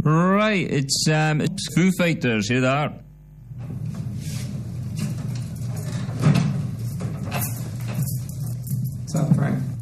Right, it's Foo Fighters, here they are. What's up, Frank?